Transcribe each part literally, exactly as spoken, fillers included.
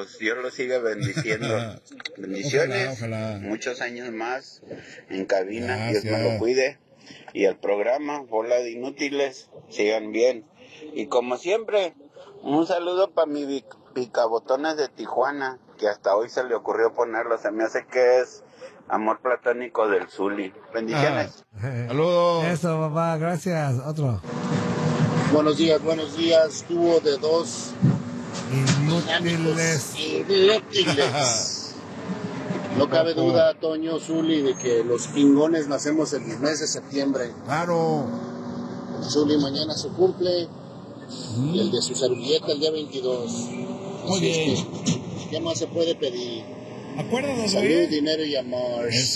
pues Dios los siga bendiciendo. Bendiciones, ojalá, ojalá. Muchos años más en cabina, Gracias. Dios me lo cuide. Y el programa, bola de inútiles, sigan bien. Y como siempre, un saludo para mi vic- picabotones de Tijuana, que hasta hoy se le ocurrió ponerlo. Se me hace que es amor platónico del Zuli. Bendiciones. Saludos. Eso, papá, gracias. Otro. Buenos días, buenos días. Tuvo de dos Inútiles. inútiles. No cabe duda, Toño, Zuli, de que los pingones nacemos el mes de septiembre. Claro. Zuli mañana se cumple y el de su servilleta el día veintidós. Muy Así bien. es que, ¿qué más se puede pedir? Acuérdanos, Salud, güey. dinero y amor. Eso.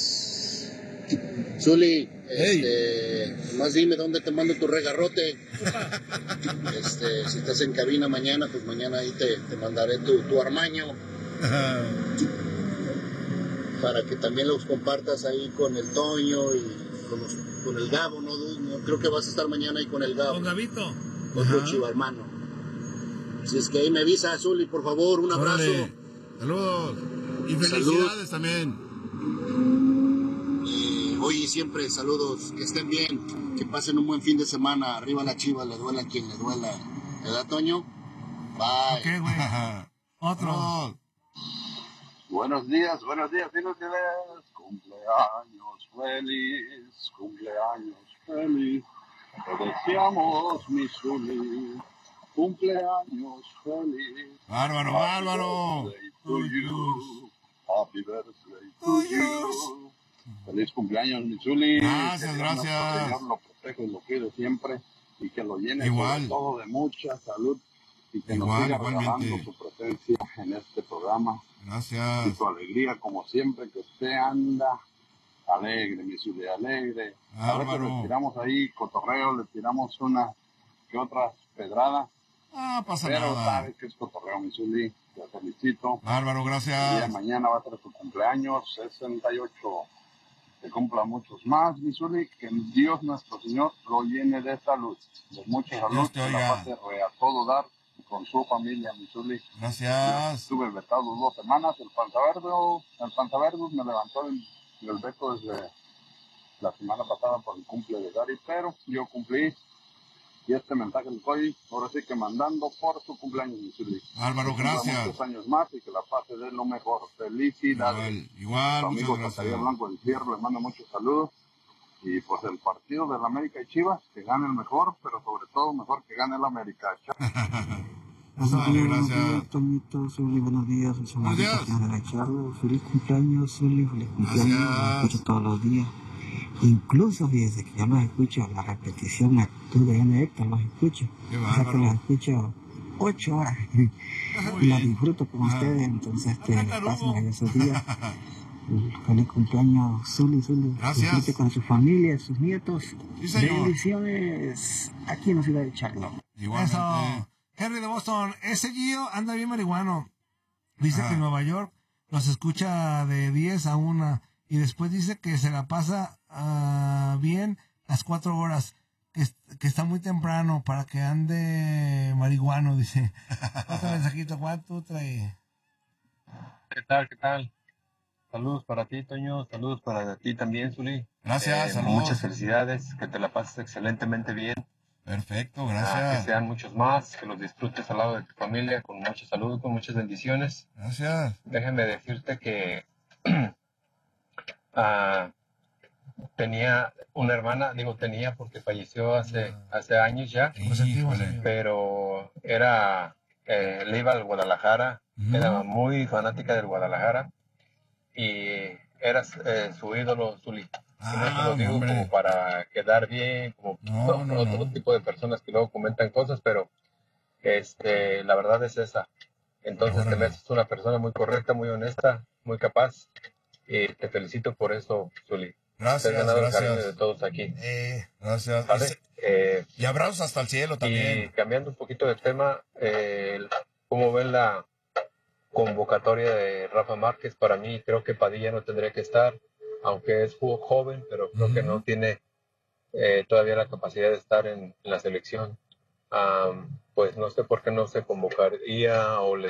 Zuli, este, más dime dónde te mando tu regarrote. Este, si estás en cabina mañana, pues mañana ahí te, te mandaré tu, tu armaño para que también los compartas ahí con el Toño y con, los- con el Gabo, ¿no? No, creo que vas a estar mañana ahí con el Gabo, Con Gabito. otro Ajá. chivo hermano. Si es que ahí me avisa, Zuli, por favor, un abrazo. Órale. Saludos. Y felicidades también. Eh, oye, siempre saludos, que estén bien, que pasen un buen fin de semana. Arriba la Chiva, le duela a quien le duela. ¿Verdad, Toño? Bye. ¿Qué, güey? Otro. Saludos. Buenos días, buenos días, inútiles. Cumpleaños feliz, cumpleaños feliz. Te deseamos, mi Zuli. Cumpleaños feliz. Bárbaro, bárbaro. Happy birthday to you. Happy birthday to you. Feliz cumpleaños, mi Zuli. Gracias, Que Dios nuestro gracias. Señor lo protege y lo cuide siempre y que lo llene Igual. sobre todo de mucha salud y que Igual, nos siga igualmente. regalando su presencia en este programa y Gracias. tu alegría, como siempre, que usted anda alegre, mi Zuli, alegre. A veces Bárbaro. le tiramos ahí cotorreo, le tiramos una que otras pedradas, Ah, pasa pero nada. sabes que es cotorreo, mi Zuli. Te felicito. Bárbaro, El día de gracias. mañana va a ser tu cumpleaños, sesenta y ocho. Que cumpla muchos más, mi Zuli, que Dios nuestro Señor lo llene de salud, de mucha salud, Dios te que la oiga. pase re a todo dar con su familia, mi Zuli. Yo Gracias. estuve vetado dos semanas, el Pantaverde, el Pantaverde me levantó el, el veto desde la semana pasada por el cumple de Gary, pero yo cumplí y este mensaje lo estoy ahora sí que mandando por su cumpleaños, mi Zuli. Bárbaro, Que cumpla gracias. muchos años más y que la pase de lo mejor. Felicidades. Igual, igual, Su muchas amigo gracias. Zacarías Blanco del Fierro le manda muchos saludos. Y pues el partido de la América y Chivas, que gane el mejor, pero sobre todo mejor que gane el América. Chao. Eso, dale, gracias. Toñito, Zuli, buenos días. Soy Buenos Samarita, días. de la Charla. Feliz cumpleaños, Zuli, feliz cumpleaños. Gracias. Los escucho todos los días. Incluso, fíjese que yo los escucho, la repetición actual de N Héctor, los escucho. Qué O sea que bárbaro. los escucho ocho horas. Muy Y las bien. disfruto con Ajá. ustedes, entonces este, Acá está pasen Hugo. en esos días. Feliz cumpleaños, Zuli, Zuli. Gracias. Disfrute con su familia, sus nietos. Sí, señor. Bendiciones aquí en la ciudad de Charlotte. Igualmente. Eso. Henry de Boston. Ese Gio anda bien marihuano. Dice Ah. que en Nueva York los escucha de diez a una. Y después dice que se la pasa ah, bien las cuatro horas. Que, es- que está muy temprano para que ande marihuano, dice. Otro mensajito. ¿Cuánto trae? ¿Qué tal? ¿Qué tal? Saludos para ti, Toño. Saludos para ti también, Zuli. Gracias, Eh, saludos. Muchas felicidades. Que te la pases excelentemente bien. Perfecto, Ah, que gracias. sean muchos más. Que los disfrutes al lado de tu familia con mucha salud, con muchas bendiciones. Gracias. Déjame decirte que ah, tenía una hermana, digo tenía porque falleció hace, hace años ya, Híjole. pero era, eh, le iba al Guadalajara, Ujú. era muy fanática del Guadalajara y era eh, su ídolo, Zuli. Y no te Ah, lo digo hombre. como para quedar bien, como No, no, no, otro no. tipo de personas que luego comentan cosas, pero este, la verdad es esa. Entonces te Órale. me haces una persona muy correcta, muy honesta, muy capaz. Y te felicito por eso, Zuli. Te has Gracias, ganado el cariño de gracias. todos aquí. Eh, gracias. ¿Vale? Y se- Eh, Y abrazos hasta el cielo y también. cambiando un poquito de tema, eh, ¿cómo ven la convocatoria de Rafa Márquez? Para mí creo que Padilla no tendría que estar, aunque es jo- joven, pero creo que no Ujú. tiene eh, todavía la capacidad de estar en, en la selección. Am, pues no sé por qué no se convocaría o le